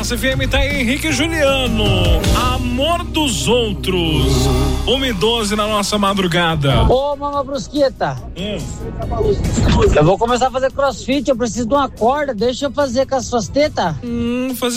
Massa FM tá aí Henrique e Juliano, Amor dos Outros, 1:12 na nossa madrugada. Ô, Mama Brusqueta, eu vou começar a fazer crossfit, eu preciso de uma corda, deixa eu fazer com as suas tetas. Fazer